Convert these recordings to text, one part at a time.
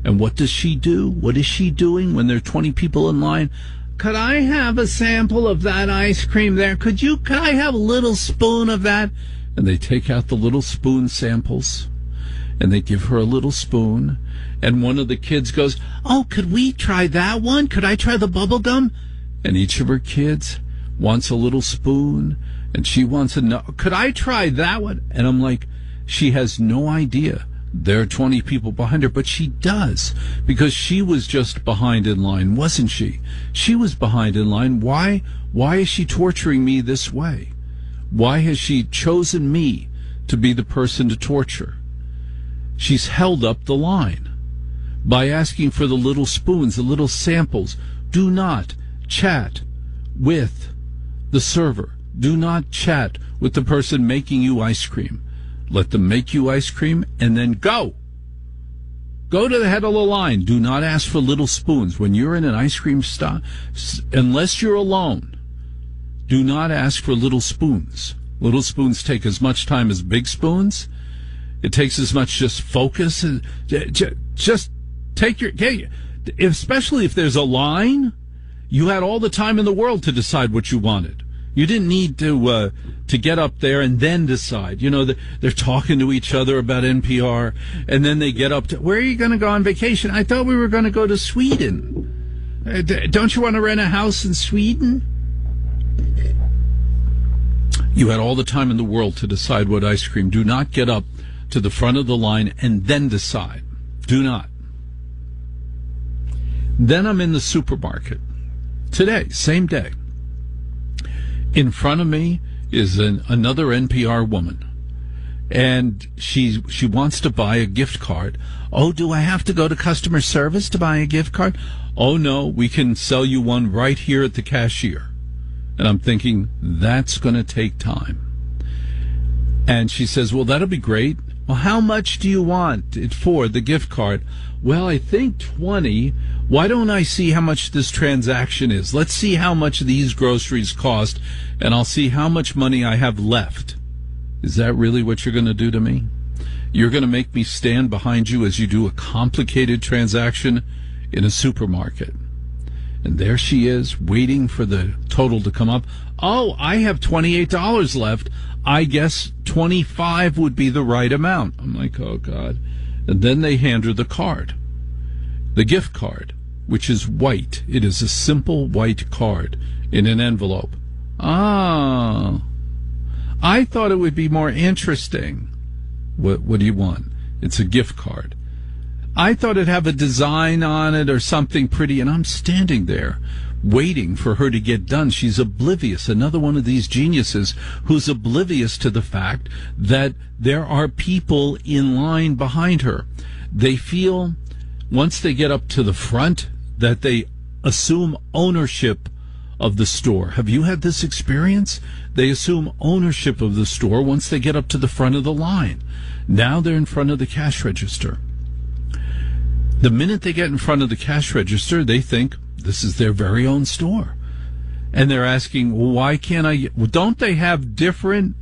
And what does she do? What is she doing when there are 20 people in line? Could I have a sample of that ice cream there? Could I have a little spoon of that? And they take out the little spoon samples, and they give her a little spoon. And one of the kids goes, oh, could we try that one? Could I try the bubble gum? And each of her kids wants a little spoon, and she wants could I try that one? And I'm like, she has no idea there are 20 people behind her, but she does, because she was just behind in line, wasn't she? She was behind in line. Why is she torturing me this way? Why has she chosen me to be the person to torture? She's held up the line by asking for the little spoons, the little samples. Do not chat with the server. Do not chat with the person making you ice cream. Let them make you ice cream, and then go. Go to the head of the line. Do not ask for little spoons. When you're in an ice cream stop, unless you're alone, do not ask for little spoons. Little spoons take as much time as big spoons. It takes as much just focus. Just take your... Especially if there's a line, you had all the time in the world to decide what you wanted. You didn't need to get up there and then decide. You know, they're talking to each other about NPR, and then they get up to, where are you going to go on vacation? I thought we were going to go to Sweden. Don't you want to rent a house in Sweden? You had all the time in the world to decide what ice cream. Do not get up to the front of the line and then decide. Do not. Then I'm in the supermarket. Today, same day. In front of me is another NPR woman, and she wants to buy a gift card. Oh, do I have to go to customer service to buy a gift card? Oh, no, we can sell you one right here at the cashier. And I'm thinking, that's going to take time. And she says, well, that'll be great. Well, how much do you want it for, the gift card? Well, I think 20. Why don't I see how much this transaction is? Let's see how much these groceries cost, and I'll see how much money I have left. Is that really what you're going to do to me? You're going to make me stand behind you as you do a complicated transaction in a supermarket. And there she is, waiting for the total to come up. Oh, I have $28 left. I guess 25 would be the right amount. I'm like, oh, God. And then they hand her the card, the gift card, which is white. It is a simple white card in an envelope. Ah, I thought it would be more interesting. What do you want? It's a gift card. I thought it'd have a design on it or something pretty, and I'm standing there waiting for her to get done. She's oblivious. Another one of these geniuses who's oblivious to the fact that there are people in line behind her. They feel, once they get up to the front, that they assume ownership of the store. Have you had this experience? They assume ownership of the store once they get up to the front of the line. Now they're in front of the cash register. The minute they get in front of the cash register, they think this is their very own store. And they're asking, well, why can't I? Well, don't they have different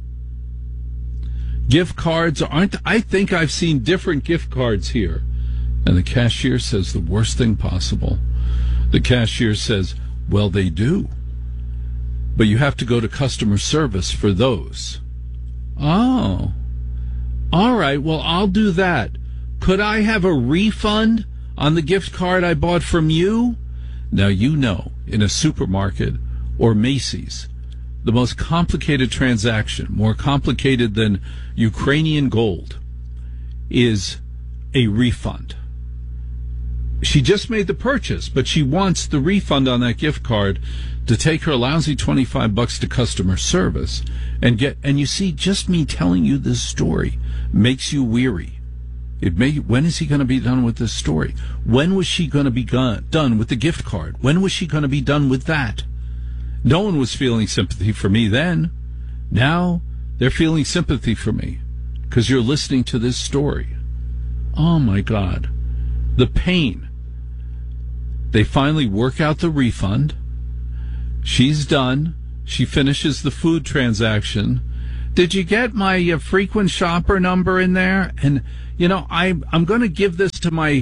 gift cards? I think I've seen different gift cards here. And the cashier says the worst thing possible. The cashier says, well, they do. But you have to go to customer service for those. Oh. All right, well, I'll do that. Could I have a refund on the gift card I bought from you? Now, you know, in a supermarket or Macy's, the most complicated transaction, more complicated than Ukrainian gold, is a refund. She just made the purchase, but she wants the refund on that gift card to take her lousy $25 to customer service and you see, just me telling you this story makes you weary. When is he going to be done with this story? When was she going to be done with the gift card? When was she going to be done with that? No one was feeling sympathy for me then. Now they're feeling sympathy for me because you're listening to this story. Oh, my God. The pain. They finally work out the refund. She's done. She finishes the food transaction. Did you get my frequent shopper number in there? And, you know, I'm going to give this to my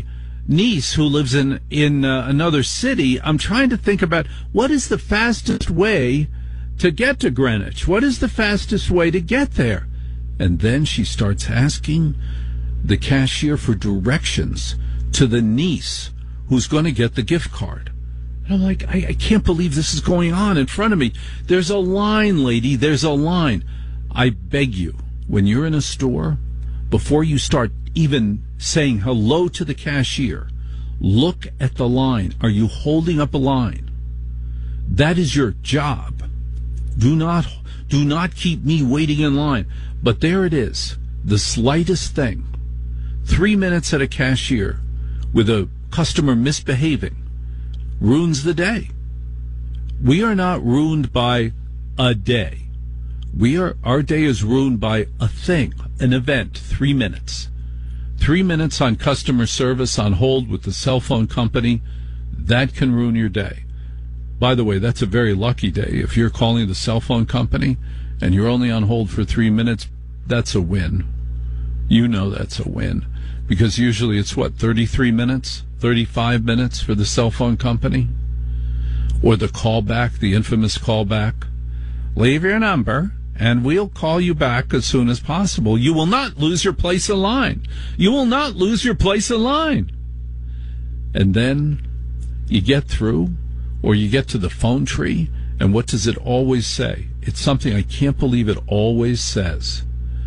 niece who lives in another city, I'm trying to think about what is the fastest way to get to Greenwich? What is the fastest way to get there? And then she starts asking the cashier for directions to the niece who's going to get the gift card. And I'm like, I can't believe this is going on in front of me. There's a line, lady. There's a line. I beg you, when you're in a store, before you start even saying hello to the cashier, look at the line. Are you holding up a line? That is your job. Do not keep me waiting in line. But there it is, the slightest thing. 3 minutes at a cashier with a customer misbehaving ruins the day. We are not ruined by a day. Our day is ruined by a thing, an event, 3 minutes. 3 minutes on customer service on hold with the cell phone company, that can ruin your day. By the way, that's a very lucky day. If you're calling the cell phone company and you're only on hold for 3 minutes, that's a win. You know that's a win. Because usually it's 33 minutes, 35 minutes for the cell phone company? Or the callback, the infamous callback. Leave your number and we'll call you back as soon as possible. You will not lose your place in line. You will not lose your place in line. And then you get through, or you get to the phone tree, and what does it always say? It's something I can't believe it always says.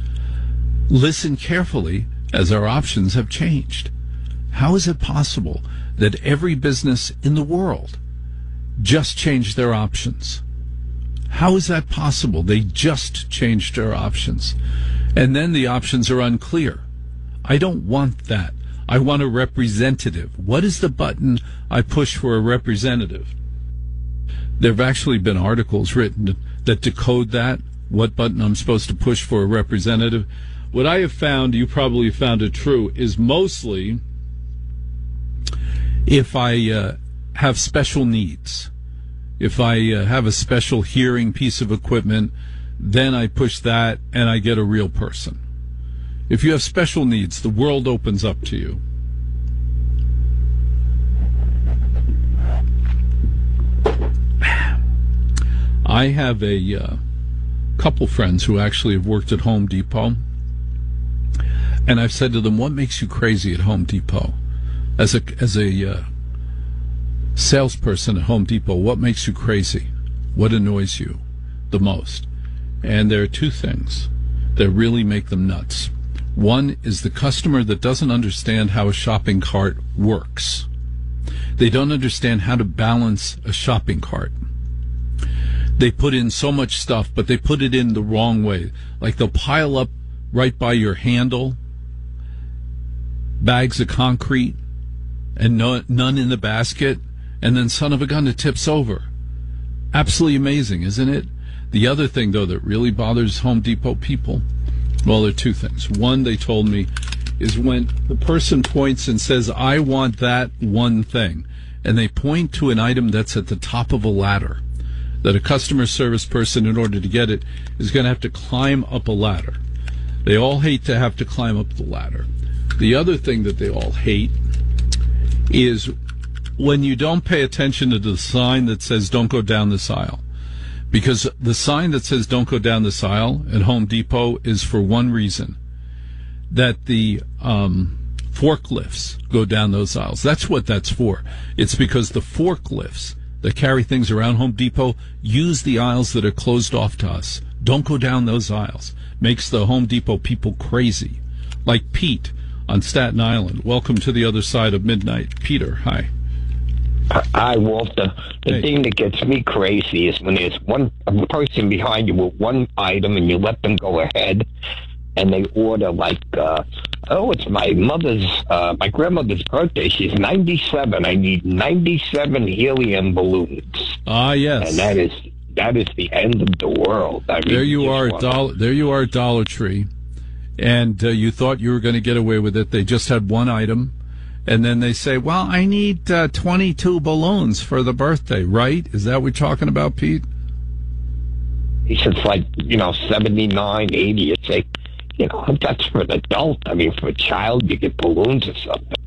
Listen carefully, as our options have changed. How is it possible that every business in the world just changed their options? How is that possible? They just changed their options. And then the options are unclear. I don't want that. I want a representative. What is the button I push for a representative? There have actually been articles written that decode that, what button I'm supposed to push for a representative. What I have found, you probably found it true, is mostly if I have special needs. If I have a special hearing piece of equipment, then I push that and I get a real person. If you have special needs, the world opens up to you. I have a couple friends who actually have worked at Home Depot, and I've said to them, what makes you crazy at Home Depot? As a salesperson at Home Depot, what makes you crazy? What annoys you the most? And there are two things that really make them nuts. One is the customer that doesn't understand how a shopping cart works. They don't understand how to balance a shopping cart. They put in so much stuff, but they put it in the wrong way. Like they'll pile up right by your handle bags of concrete and none in the basket, and then son of a gun, it tips over. Absolutely amazing, isn't it? The other thing, though, that really bothers Home Depot people, well, there are two things. One, they told me, is when the person points and says, I want that one thing, and they point to an item that's at the top of a ladder, that a customer service person, in order to get it, is going to have to climb up a ladder. They all hate to have to climb up the ladder. The other thing that they all hate is when you don't pay attention to the sign that says don't go down this aisle. Because the sign that says don't go down this aisle at Home Depot is for one reason, that the forklifts go down those aisles. That's what that's for. It's because the forklifts that carry things around Home Depot use the aisles that are closed off to us. Don't go down those aisles. Makes the Home Depot people crazy. Like Pete on Staten Island. Welcome to the other side of midnight. Peter, hi. Hi, Walter. The thing that gets me crazy is when there's a person behind you with one item and you let them go ahead and they order like, it's my grandmother's birthday. She's 97. I need 97 helium balloons. Ah, yes. And that is the end of the world. I mean, there you are at Dollar Tree, and you thought you were going to get away with it. They just had one item. And then they say, well, I need 22 balloons for the birthday, right? Is that what we're talking about, Pete? It's like, 79, 80. It's like, that's for an adult. I mean, for a child, you get balloons or something.